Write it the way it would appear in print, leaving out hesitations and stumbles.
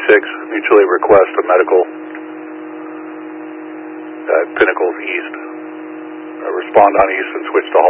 mutually request a medical at Pinnacles East. Respond on East and switch to